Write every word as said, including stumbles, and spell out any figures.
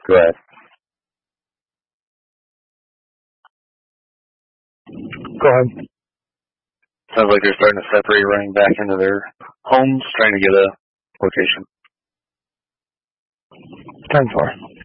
Go ahead. Go ahead. Sounds like they're starting to separate, running back into their homes, trying to get a location. ten four.